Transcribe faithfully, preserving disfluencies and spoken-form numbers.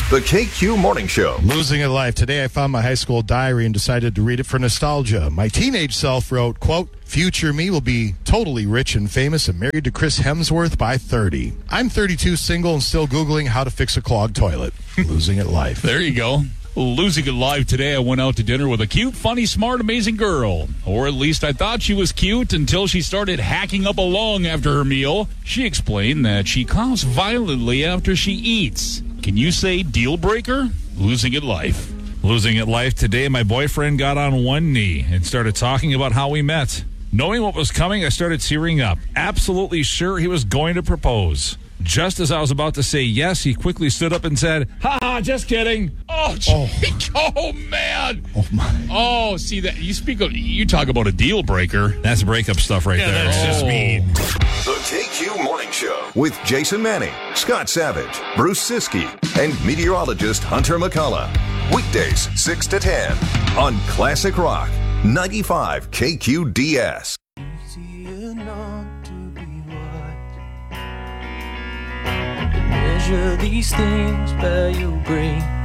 The K Q Morning Show. Losing it life. Today I found my high school diary and decided to read it for nostalgia. My teenage self wrote, quote, "Future me will be totally rich and famous and married to Chris Hemsworth by thirty. I'm thirty-two, single, and still Googling how to fix a clogged toilet." Losing it life. There you go. Losing it live today, I went out to dinner with a cute, funny, smart, amazing girl. Or at least I thought she was cute until she started hacking up a lung after her meal. She explained that she coughs violently after she eats. Can you say deal breaker? Losing it life. Losing it life today, my boyfriend got on one knee and started talking about how we met. Knowing what was coming, I started tearing up, absolutely sure he was going to propose. Just as I was about to say yes, he quickly stood up and said, "Ha ha, just kidding." Oh, oh. oh man. Oh, my. Oh, see that you speak of, you talk about a deal breaker. That's breakup stuff right Yeah, there. that's It's just oh. mean. The K Q Morning Show with Jason Manning, Scott Savage, Bruce Siskey, and meteorologist Hunter McCullough. Weekdays six to ten on Classic Rock ninety-five K Q D S. Easier not to be what? Measure these things by your brain.